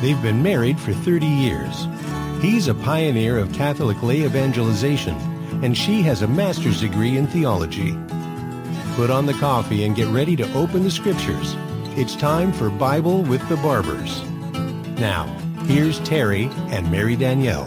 They've been married for 30 years. He's a pioneer of Catholic lay evangelization, and she has a master's degree in theology. Put on the coffee and get ready to open the scriptures. It's time for Bible with the Barbers. Now, here's Terry and Mary Danielle.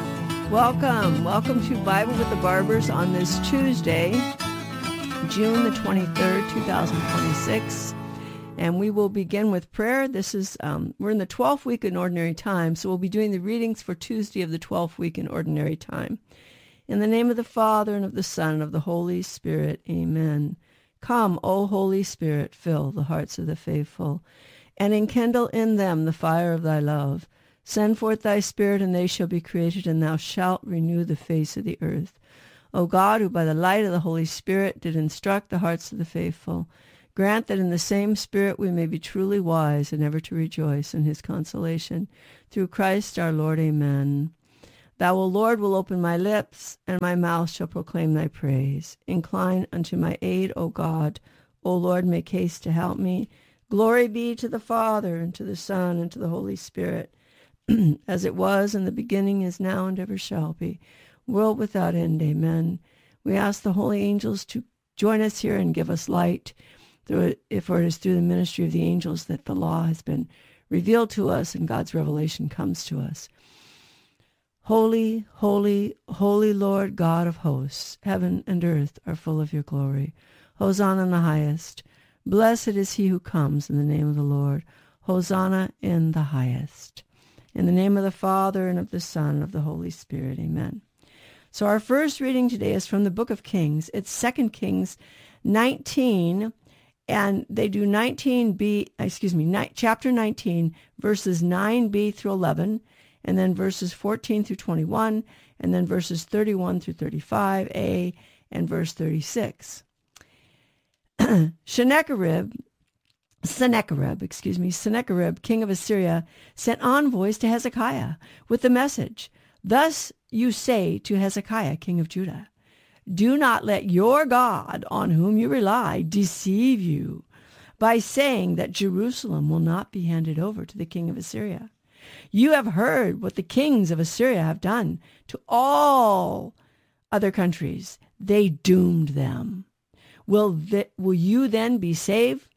Welcome to Bible with the Barbers on this Tuesday, June the 23rd, 2026. And we will begin with prayer. This is, we're in the 12th week in Ordinary Time, so we'll be doing the readings for Tuesday of the 12th week in Ordinary Time. In the name of the Father, and of the Son, and of the Holy Spirit, amen. Come, O Holy Spirit, fill the hearts of the faithful, and enkindle in them the fire of thy love. Send forth thy Spirit, and they shall be created, and thou shalt renew the face of the earth. O God, who by the light of the Holy Spirit did instruct the hearts of the faithful, grant that in the same Spirit we may be truly wise and ever to rejoice in his consolation. Through Christ our Lord, amen. Thou, O Lord, will open my lips, and my mouth shall proclaim thy praise. Incline unto my aid, O God. O Lord, make haste to help me. Glory be to the Father, and to the Son, and to the Holy Spirit, as it was in the beginning, is now, and ever shall be, world without end, amen. We ask the holy angels to join us here and give us light, for it is through the ministry of the angels that the law has been revealed to us and God's revelation comes to us. Holy, holy, holy Lord God of hosts, heaven and earth are full of your glory. Hosanna in the highest. Blessed is he who comes in the name of the Lord. Hosanna in the highest. In the name of the Father, and of the Son, and of the Holy Spirit, amen. So our first reading today is from the book of Kings. It's 2 Kings 19, and they do chapter 19, verses 9b through 11, and then verses 14 through 21, and then verses 31 through 35a, and verse 36. Sennacherib, king of Assyria, sent envoys to Hezekiah with the message, "Thus you say to Hezekiah, king of Judah, do not let your God, on whom you rely, deceive you by saying that Jerusalem will not be handed over to the king of Assyria. You have heard what the kings of Assyria have done to all other countries. They doomed them. Will you then be saved?"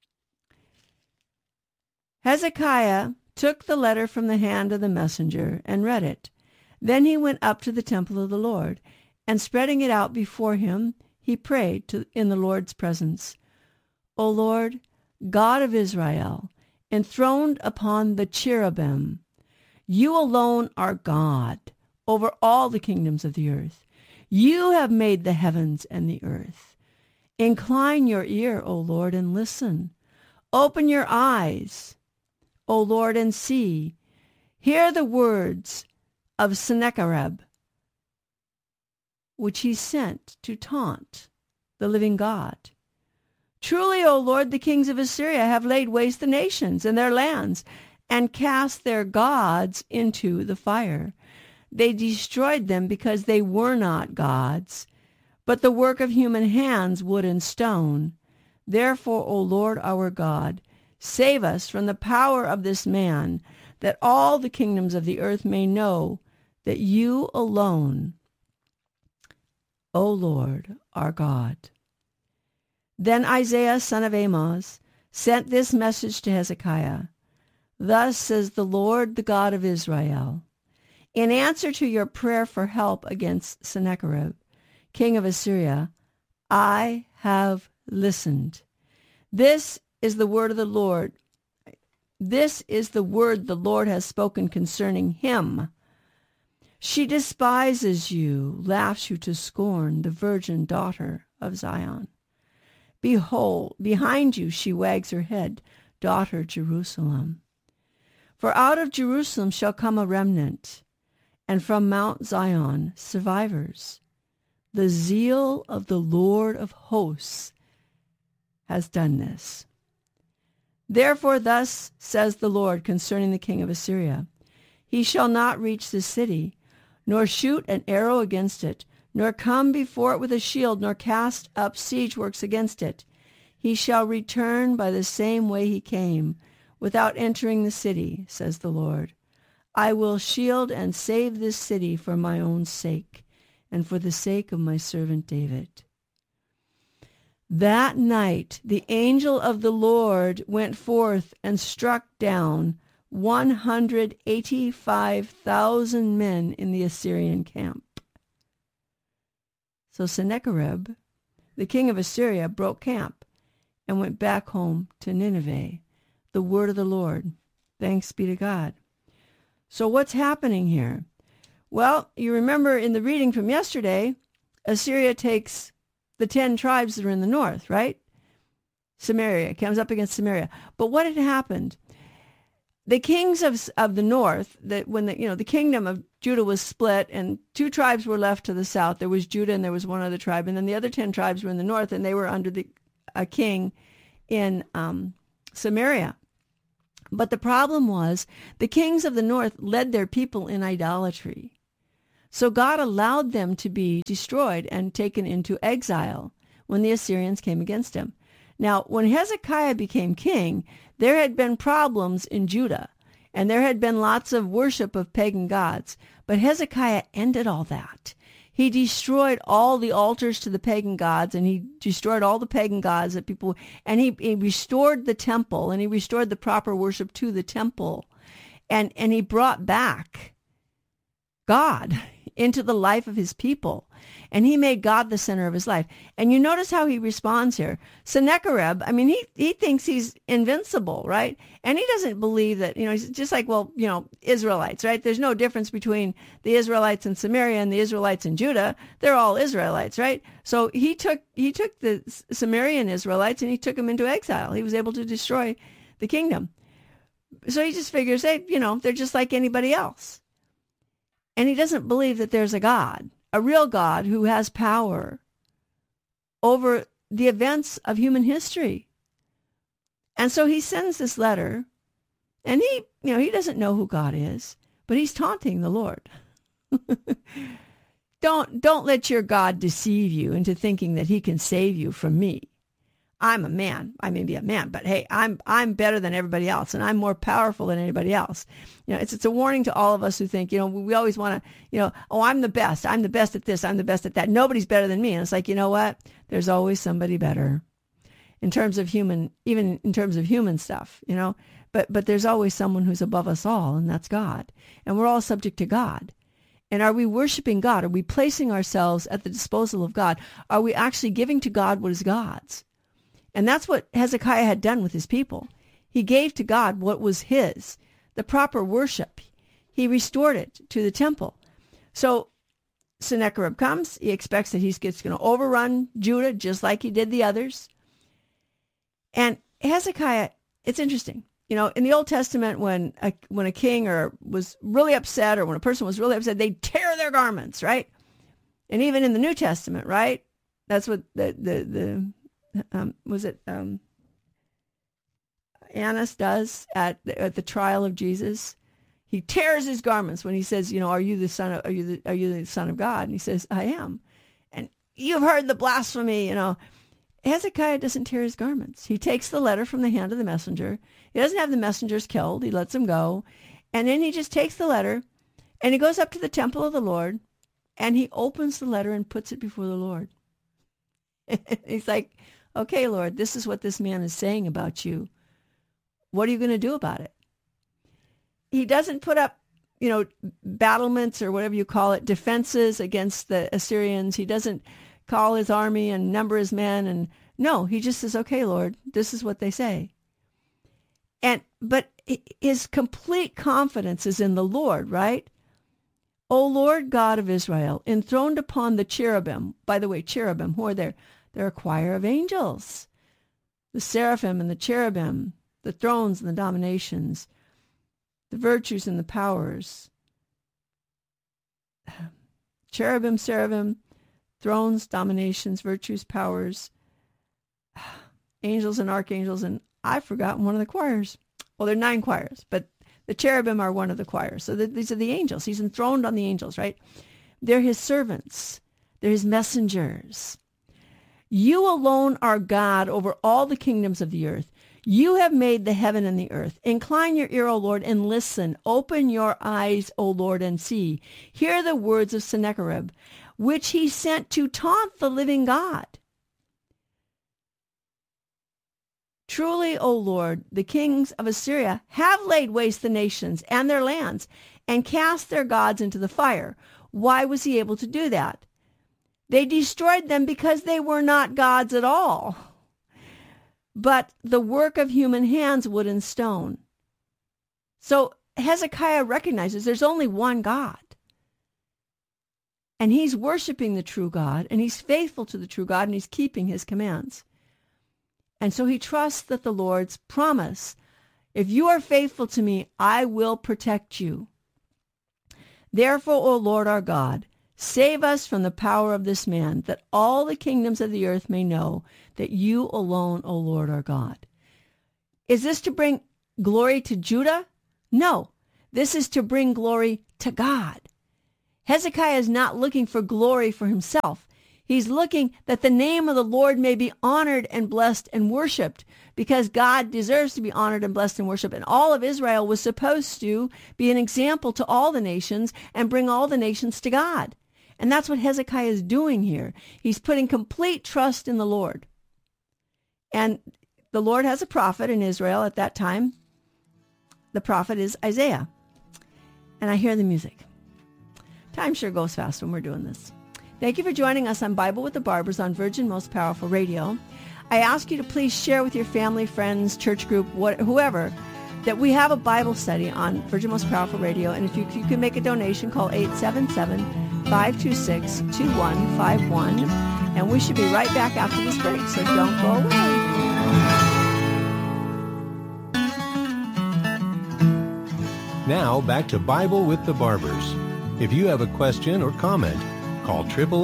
Hezekiah took the letter from the hand of the messenger and read it. Then he went up to the temple of the Lord, and spreading it out before him, he prayed in the Lord's presence. "O Lord, God of Israel, enthroned upon the cherubim, you alone are God over all the kingdoms of the earth. You have made the heavens and the earth. Incline your ear, O Lord, and listen. Open your eyes, O Lord, and see. Hear the words of Sennacherib, which he sent to taunt the living God. Truly, O Lord, the kings of Assyria have laid waste the nations and their lands, and cast their gods into the fire. They destroyed them because they were not gods, but the work of human hands, wood and stone. Therefore, O Lord our God, save us from the power of this man, that all the kingdoms of the earth may know that you alone, O Lord, are God." Then Isaiah, son of Amoz, sent this message to Hezekiah. "Thus says the Lord, the God of Israel, in answer to your prayer for help against Sennacherib, king of Assyria, I have listened. This is the word of the Lord. This is the word the Lord has spoken concerning him. She despises you, laughs you to scorn, the virgin daughter of Zion. Behold, behind you she wags her head, daughter Jerusalem. For out of Jerusalem shall come a remnant, and from Mount Zion survivors. The zeal of the Lord of hosts has done this. Therefore thus says the Lord concerning the king of Assyria, he shall not reach the city, nor shoot an arrow against it, nor come before it with a shield, nor cast up siege works against it. He shall return by the same way he came, without entering the city, says the Lord. I will shield and save this city for my own sake and for the sake of my servant David. That night, the angel of the Lord went forth and struck down 185,000 men in the Assyrian camp. So Sennacherib, the king of Assyria, broke camp and went back home to Nineveh. The word of the Lord. Thanks be to God. So what's happening here? Well, you remember in the reading from yesterday, Assyria takes the 10 tribes that are in the north, right? Samaria, comes up against Samaria. But what had happened? The kings of the north, that when the kingdom of Judah was split and 2 tribes were left to the south, there was Judah and there was one other tribe, and then the other 10 tribes were in the north, and they were under a king in Samaria. But the problem was the kings of the north led their people in idolatry. So God allowed them to be destroyed and taken into exile when the Assyrians came against him. Now, when Hezekiah became king, there had been problems in Judah, and there had been lots of worship of pagan gods. But Hezekiah ended all that. He destroyed all the altars to the pagan gods, and he destroyed all the pagan gods that people, and he restored the temple, and he restored the proper worship to the temple, and he brought back God into the life of his people. And he made God the center of his life. And you notice how he responds here. Sennacherib, I mean, he thinks he's invincible, right? And he doesn't believe that, he's just like, Israelites, right? There's no difference between the Israelites in Samaria and the Israelites in Judah. They're all Israelites, right? So he took the Samarian Israelites and he took them into exile. He was able to destroy the kingdom. So he just figures, they're just like anybody else. And he doesn't believe that there's a God, a real God who has power over the events of human history. And so he sends this letter, and he doesn't know who God is, but he's taunting the Lord. Don't let your God deceive you into thinking that he can save you from me. I'm a man. I may be a man, but hey, I'm better than everybody else, and I'm more powerful than anybody else. It's a warning to all of us who think, we always want to, I'm the best. I'm the best at this. I'm the best at that. Nobody's better than me. And it's like, you know what? There's always somebody better in terms of even in terms of human stuff, but there's always someone who's above us all, and that's God. And we're all subject to God. And are we worshiping God? Are we placing ourselves at the disposal of God? Are we actually giving to God what is God's? And that's what Hezekiah had done with his people. He gave to God what was his, the proper worship. He restored it to the temple. So Sennacherib comes. He expects that he's going to overrun Judah just like he did the others. And Hezekiah, it's interesting. In the Old Testament, when a king was really upset, or when a person was really upset, they'd tear their garments, right? And even in the New Testament, right? That's what Annas does at the trial of Jesus. He tears his garments when he says, are you the son of God? And he says, I am. And you've heard the blasphemy, Hezekiah doesn't tear his garments. He takes the letter from the hand of the messenger. He doesn't have the messengers killed. He lets them go. And then he just takes the letter and he goes up to the temple of the Lord and he opens the letter and puts it before the Lord. He's like, okay, Lord, this is what this man is saying about you. What are you going to do about it? He doesn't put up, battlements or whatever you call it, defenses against the Assyrians. He doesn't call his army and number his men. And no, he just says, okay, Lord, this is what they say. But his complete confidence is in the Lord, right? O Lord God of Israel, enthroned upon the cherubim. By the way, cherubim, who are there? They're a choir of angels. The seraphim and the cherubim, the thrones and the dominations, the virtues and the powers. Cherubim, seraphim, thrones, dominations, virtues, powers, angels and archangels, and I've forgotten one of the choirs. Well, there are 9 choirs, but the cherubim are one of the choirs. So these are the angels. He's enthroned on the angels, right? They're his servants. They're his messengers. You alone are God over all the kingdoms of the earth. You have made the heaven and the earth. Incline your ear, O Lord, and listen. Open your eyes, O Lord, and see. Hear the words of Sennacherib, which he sent to taunt the living God. Truly, O Lord, the kings of Assyria have laid waste the nations and their lands and cast their gods into the fire. Why was he able to do that? They destroyed them because they were not gods at all, but the work of human hands, wood and stone. So Hezekiah recognizes there's only one God. And he's worshiping the true God, and he's faithful to the true God, and he's keeping his commands. And so he trusts that the Lord's promise, if you are faithful to me, I will protect you. Therefore, O Lord our God, save us from the power of this man, that all the kingdoms of the earth may know that you alone, O Lord our God. Is this to bring glory to Judah? No, this is to bring glory to God. Hezekiah is not looking for glory for himself. He's looking that the name of the Lord may be honored and blessed and worshiped, because God deserves to be honored and blessed and worshiped. And all of Israel was supposed to be an example to all the nations and bring all the nations to God. And that's what Hezekiah is doing here. He's putting complete trust in the Lord. And the Lord has a prophet in Israel at that time. The prophet is Isaiah. And I hear the music. Time sure goes fast when we're doing this. Thank you for joining us on Bible with the Barbers on Virgin Most Powerful Radio. I ask you to please share with your family, friends, church group, whoever, that we have a Bible study on Virgin Most Powerful Radio. And if you can make a donation, call 877-526-2151. And we should be right back after this break, so don't go away. Now back to Bible with the Barbers. If you have a question or comment, call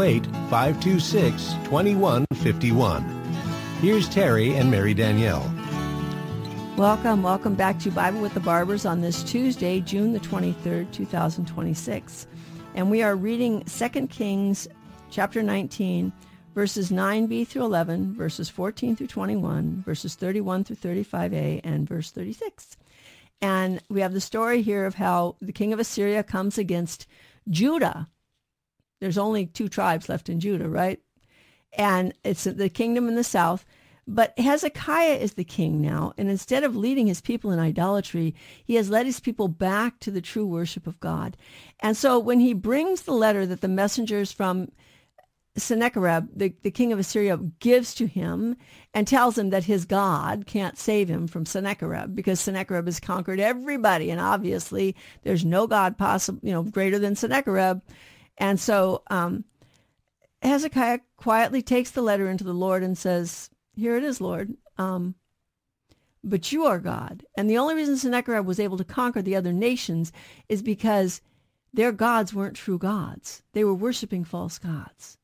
888-526-2151. Here's Terry and Mary Danielle. Welcome back to Bible with the Barbers on this Tuesday, June the 23rd, 2026. And we are reading 2 Kings chapter 19, verses 9b through 11, verses 14 through 21, verses 31 through 35a, and verse 36. And we have the story here of how the king of Assyria comes against Judah. There's only 2 tribes left in Judah, right? And it's the kingdom in the south. But Hezekiah is the king now. And instead of leading his people in idolatry, he has led his people back to the true worship of God. And so when he brings the letter that the messengers from Sennacherib, the king of Assyria, gives to him and tells him that his God can't save him from Sennacherib, because Sennacherib has conquered everybody. And obviously there's no God possible, greater than Sennacherib. And so Hezekiah quietly takes the letter into the Lord and says, here it is, Lord, but you are God. And the only reason Sennacherib was able to conquer the other nations is because their gods weren't true gods. They were worshiping false gods.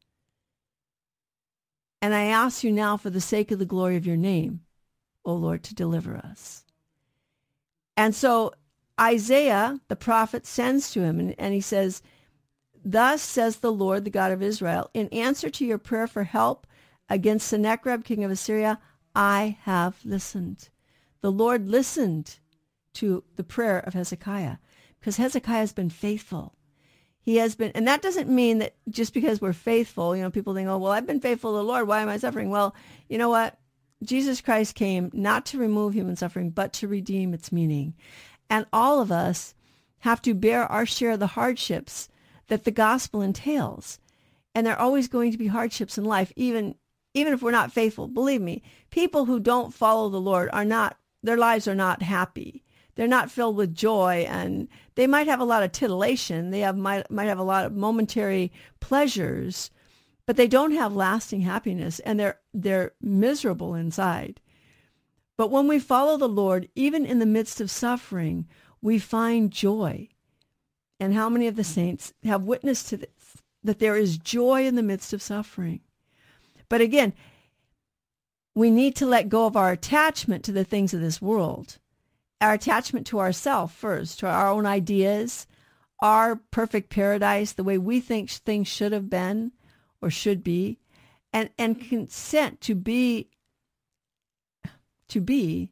And I ask you now, for the sake of the glory of your name, O Lord, to deliver us. And so Isaiah, the prophet, sends to him, and he says, thus says the Lord, the God of Israel, in answer to your prayer for help against Sennacherib, king of Assyria, I have listened. The Lord listened to the prayer of Hezekiah, because Hezekiah has been faithful. He has been, and that doesn't mean that just because we're faithful, people think, oh, well, I've been faithful to the Lord, why am I suffering? Well, you know what? Jesus Christ came not to remove human suffering, but to redeem its meaning. And all of us have to bear our share of the hardships that the gospel entails. And there are always going to be hardships in life, even if we're not faithful. Believe me, people who don't follow the Lord their lives are not happy. They're not filled with joy, and they might have a lot of titillation. They might have a lot of momentary pleasures, but they don't have lasting happiness, and they're miserable inside. But when we follow the Lord, even in the midst of suffering, we find joy. And how many of the saints have witnessed to this, that there is joy in the midst of suffering? But again, we need to let go of our attachment to the things of this world. Our attachment to ourselves first, to our own ideas, our perfect paradise, the way we think things should have been or should be, and consent to be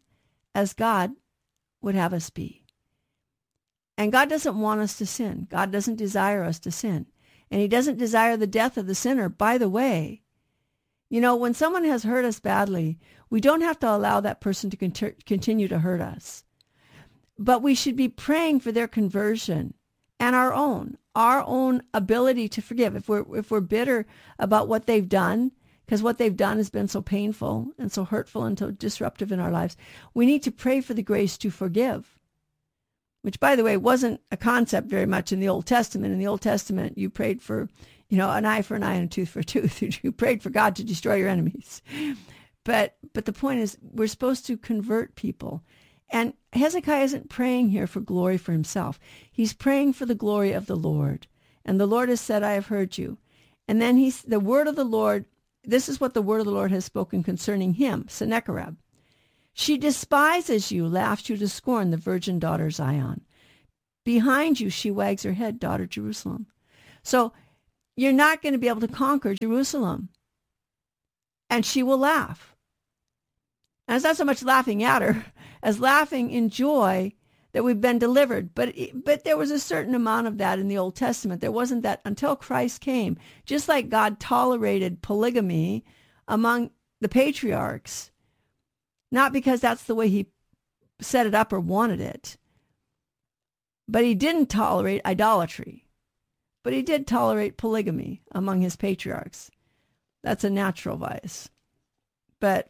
as God would have us be. And God doesn't want us to sin. God doesn't desire us to sin. And he doesn't desire the death of the sinner. By the way, when someone has hurt us badly, we don't have to allow that person to continue to hurt us. But we should be praying for their conversion and our own ability to forgive. If we're bitter about what they've done, because what they've done has been so painful and so hurtful and so disruptive in our lives, we need to pray for the grace to forgive, which, by the way, wasn't a concept very much in the Old Testament. In the Old Testament, you prayed for, an eye for an eye and a tooth for a tooth. You prayed for God to destroy your enemies. But the point is, we're supposed to convert people. And Hezekiah isn't praying here for glory for himself. He's praying for the glory of the Lord. And the Lord has said, I have heard you. And then the word of the Lord, this is what the word of the Lord has spoken concerning him, Sennacherib. She despises you, laughs you to scorn, the virgin daughter Zion. Behind you she wags her head, daughter Jerusalem. So you're not going to be able to conquer Jerusalem. And she will laugh. And it's not so much laughing at her as laughing in joy that we've been delivered. But there was a certain amount of that in the Old Testament. There wasn't that until Christ came. Just like God tolerated polygamy among the patriarchs, not because that's the way he set it up or wanted it, but he didn't tolerate idolatry. But he did tolerate polygamy among his patriarchs. That's a natural vice. But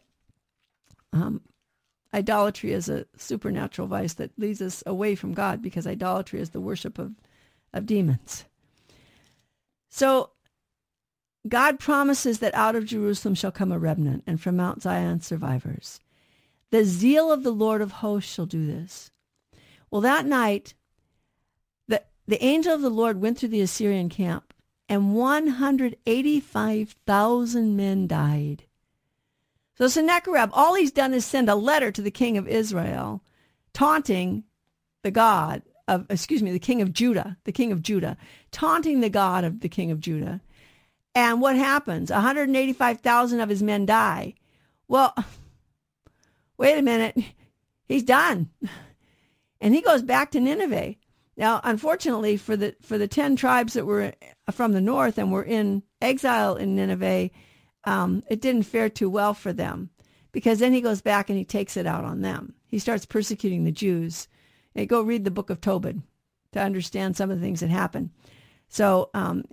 idolatry is a supernatural vice that leads us away from God, because idolatry is the worship of demons. So God promises that out of Jerusalem shall come a remnant, and from Mount Zion survivors. The zeal of the Lord of hosts shall do this. Well, that night, the angel of the Lord went through the Assyrian camp, and 185,000 men died. So Sennacherib, all he's done is send a letter to the king of Israel, taunting the king of Judah, taunting the God of the king of Judah. And what happens? 185,000 of his men die. Well, wait a minute. He's done. And he goes back to Nineveh. Now, unfortunately, for the 10 tribes that were from the north and were in exile in Nineveh, it didn't fare too well for them, because then he goes back and he takes it out on them. He starts persecuting the Jews. And go read the book of Tobit to understand some of the things that happen. So,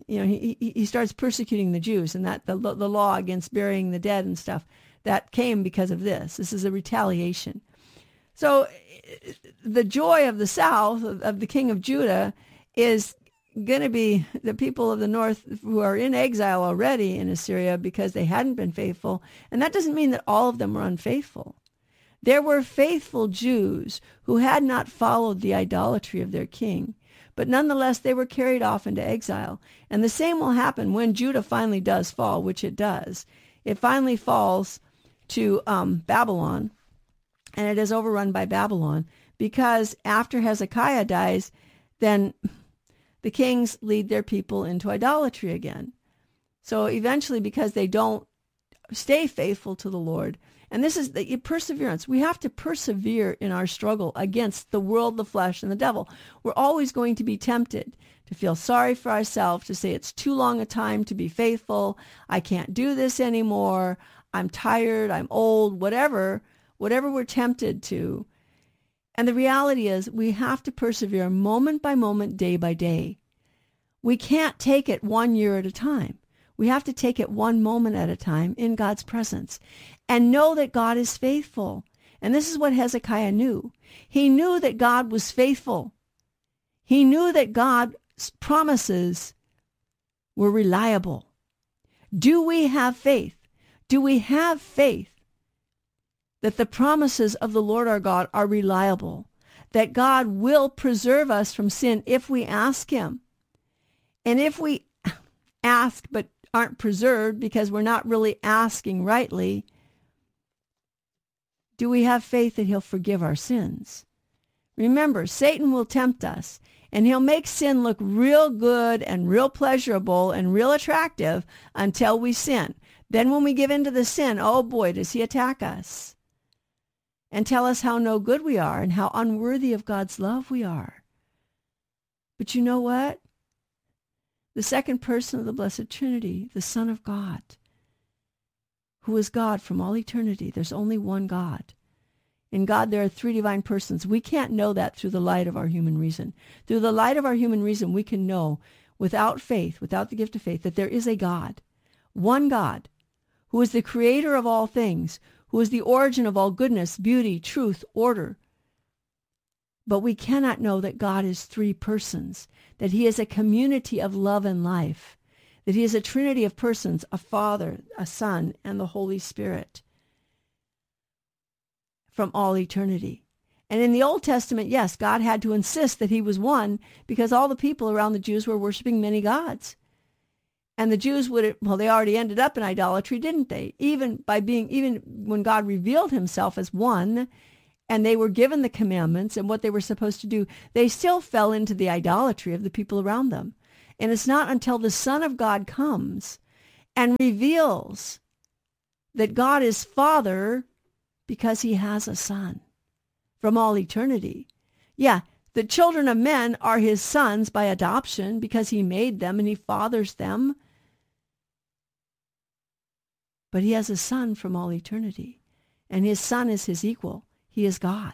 he starts persecuting the Jews, and that the law against burying the dead and stuff, that came because of this. This is a retaliation. So the joy of the south, of the king of Judah, is going to be the people of the north who are in exile already in Assyria because they hadn't been faithful. And that doesn't mean that all of them were unfaithful. There were faithful Jews who had not followed the idolatry of their king, but nonetheless they were carried off into exile. And the same will happen when Judah finally does fall, which it does. It finally falls to Babylon, and it is overrun by Babylon, because after Hezekiah dies, then the kings lead their people into idolatry again. So eventually, because they don't stay faithful to the Lord, and this is the perseverance. We have to persevere in our struggle against the world, the flesh, and the devil. We're always going to be tempted to feel sorry for ourselves, to say it's too long a time to be faithful. I can't do this anymore. I'm tired. I'm old, whatever we're tempted to. And the reality is we have to persevere moment by moment, day by day. We can't take it 1 year at a time. We have to take it one moment at a time in God's presence and know that God is faithful. And this is what Hezekiah knew. He knew that God was faithful. He knew that God's promises were reliable. Do we have faith? Do we have faith that the promises of the Lord our God are reliable, that God will preserve us from sin if we ask him? And if we ask but aren't preserved because we're not really asking rightly, do we have faith that he'll forgive our sins? Remember, Satan will tempt us, and he'll make sin look real good and real pleasurable and real attractive until we sin. Then when we give in to the sin, oh boy, does he attack us. and tell us how no good we are and how unworthy of God's love we are. But you know what? The second person of the Blessed Trinity, the Son of God, who is God from all eternity. There's only one God. In God, there are three divine persons. We can't know that through the light of our human reason. Through the light of our human reason, we can know without faith, without the gift of faith, that there is a God, one God, who is the creator of all things, who is the origin of all goodness, beauty, truth, order. But we cannot know that God is three persons, that he is a community of love and life, that he is a trinity of persons, a Father, a Son, and the Holy Spirit from all eternity. And in the Old Testament, yes, God had to insist that he was one because all the people around the Jews were worshiping many gods. And the Jews they already ended up in idolatry, didn't they? Even when God revealed himself as one, and they were given the commandments and what they were supposed to do, they still fell into the idolatry of the people around them. And it's not until the Son of God comes and reveals that God is Father because he has a Son from all eternity. Yeah, the children of men are his sons by adoption because he made them and he fathers them. But he has a Son from all eternity, and his Son is his equal. He is God.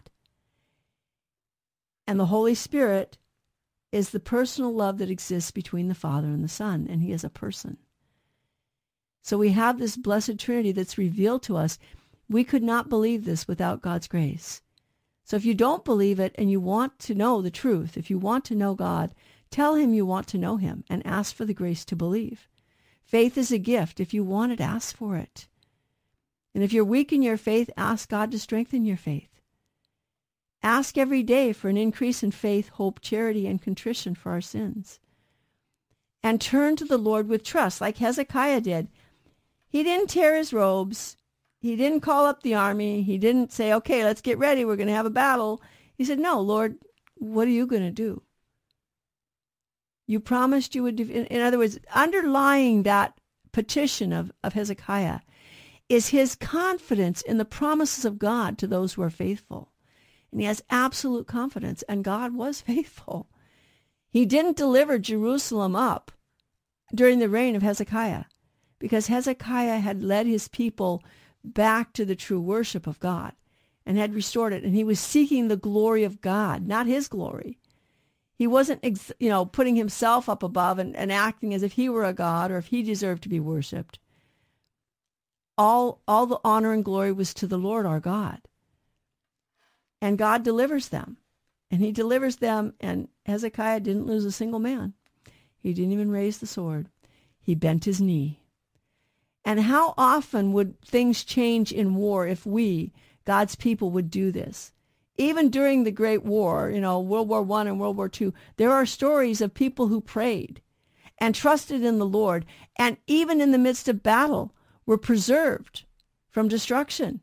And the Holy Spirit is the personal love that exists between the Father and the Son, and he is a person. So we have this blessed Trinity that's revealed to us. We could not believe this without God's grace. So if you don't believe it and you want to know the truth, if you want to know God, tell him you want to know him and ask for the grace to believe. Faith is a gift. If you want it, ask for it. And if you're weak in your faith, ask God to strengthen your faith. Ask every day for an increase in faith, hope, charity, and contrition for our sins. And turn to the Lord with trust, like Hezekiah did. He didn't tear his robes. He didn't call up the army. He didn't say, okay, let's get ready. We're going to have a battle. He said, no, Lord, what are you going to do? You promised you would. In other words, underlying that petition of Hezekiah is his confidence in the promises of God to those who are faithful. And he has absolute confidence, and God was faithful. He didn't deliver Jerusalem up during the reign of Hezekiah because Hezekiah had led his people back to the true worship of God and had restored it. And he was seeking the glory of God, not his glory. He wasn't, putting himself up above and acting as if he were a god or if he deserved to be worshipped. All the honor and glory was to the Lord our God. And God delivers them. And he delivers them, and Hezekiah didn't lose a single man. He didn't even raise the sword. He bent his knee. And how often would things change in war if we, God's people, would do this? Even during the Great War, World War I and World War II, there are stories of people who prayed and trusted in the Lord, and even in the midst of battle were preserved from destruction.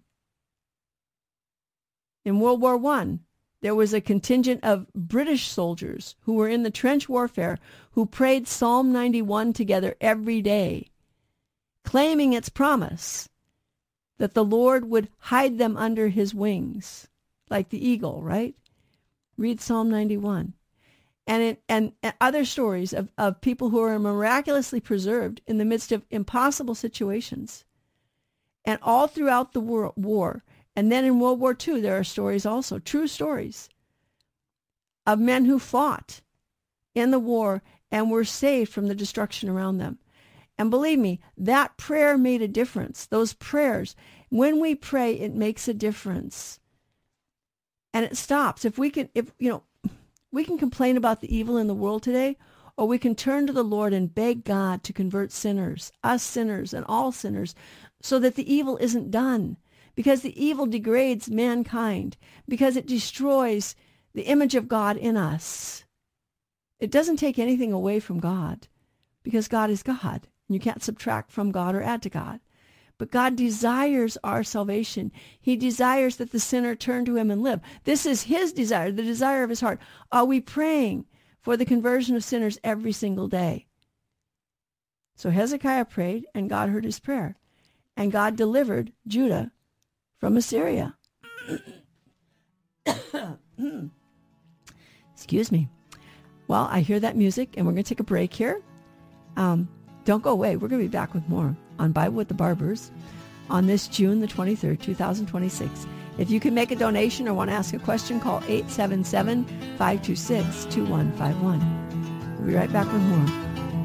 In World War I, there was a contingent of British soldiers who were in the trench warfare who prayed Psalm 91 together every day, claiming its promise that the Lord would hide them under his wings, like the eagle, right? Read Psalm 91. And other stories of people who are miraculously preserved in the midst of impossible situations. And all throughout the war. And then in World War II, there are stories also, true stories, of men who fought in the war and were saved from the destruction around them. And believe me, that prayer made a difference. Those prayers, when we pray, it makes a difference. And it stops. We can complain about the evil in the world today, or we can turn to the Lord and beg God to convert sinners, us sinners and all sinners, so that the evil isn't done. Because the evil degrades mankind, because it destroys the image of God in us. It doesn't take anything away from God, because God is God. And you can't subtract from God or add to God. But God desires our salvation. He desires that the sinner turn to him and live. This is his desire, the desire of his heart. Are we praying for the conversion of sinners every single day? So Hezekiah prayed, and God heard his prayer. And God delivered Judah from Assyria. Excuse me. Well, I hear that music, and we're going to take a break here. Don't go away. We're going to be back with more on Bible with the Barbers on this June the 23rd, 2026. If you can make a donation or want to ask a question, call 877-526-2151. We'll be right back with more.